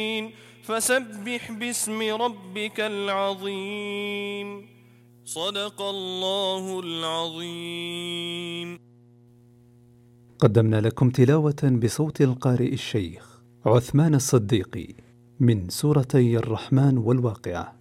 فسبح باسم ربك العظيم. صدق الله العظيم. قدمنا لكم تلاوة بصوت القارئ الشيخ عثمان الصديقي من سورتي الرحمن والواقعة.